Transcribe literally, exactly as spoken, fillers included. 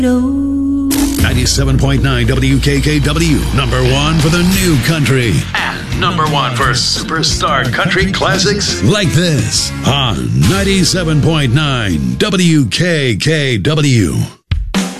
ninety-seven point nine W K K W, number one for the new country. And number one for superstar country classics like this on ninety-seven point nine W K K W.